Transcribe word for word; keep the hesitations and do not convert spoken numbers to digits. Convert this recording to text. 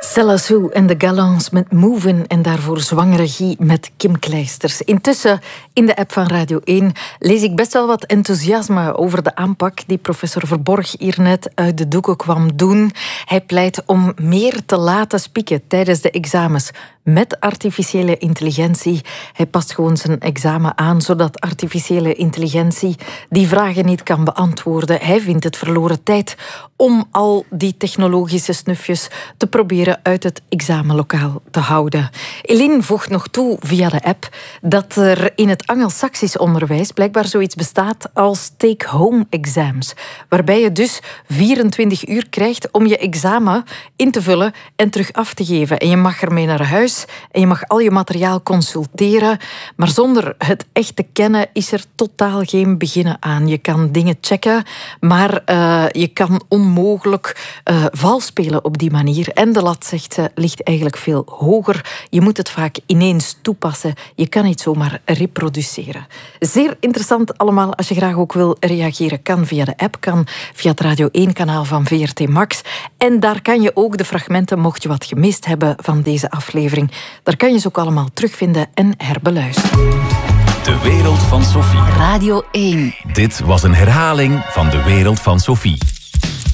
Stella Sue en de Galants met Movin' en daarvoor zwangere Guy met Kim Kleisters. Intussen, in de app van Radio één, lees ik best wel wat enthousiasme over de aanpak die professor Verborg hier net uit de doeken kwam doen. Hij pleit om meer te laten spieken tijdens de examens met artificiële intelligentie. Hij past gewoon zijn examen aan, zodat artificiële intelligentie die vragen niet kan beantwoorden. Hij vindt het verloren tijd om al die technologische snufjes te proberen uit het examenlokaal te houden. Eline voegt nog toe via de app dat er in het Angelsaksisch onderwijs blijkbaar zoiets bestaat als take-home exams, waarbij je dus vierentwintig uur krijgt om je examen in te vullen en terug af te geven. En je mag ermee naar huis en je mag al je materiaal consulteren, maar zonder het echt te kennen is er totaal geen beginnen aan. Je kan dingen checken, maar uh, je kan onmogelijk uh, vals spelen op die manier. En de lat, zegt ze, ligt eigenlijk veel hoger. Je moet het vaak ineens toepassen. Je kan niet zomaar reproduceren. Zeer interessant allemaal. Als je graag ook wil reageren, kan via de app, kan via het Radio één-kanaal van V R T Max. En daar kan je ook de fragmenten, mocht je wat gemist hebben van deze aflevering, daar kan je ze ook allemaal terugvinden en herbeluisteren. De wereld van Sophie. Radio één. Dit was een herhaling van De wereld van Sophie.